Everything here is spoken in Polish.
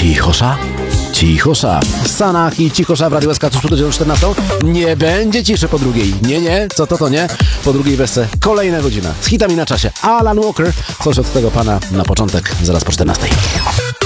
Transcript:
Cichosza. Cichosza. W Stanach i cichosza w Radiu SK tuż przed 14. Nie będzie ciszy po drugiej. Nie. Co to nie? Po drugiej wersce kolejna godzina. Z hitami na czasie. Alan Walker. Coś od tego pana na początek, zaraz po 14.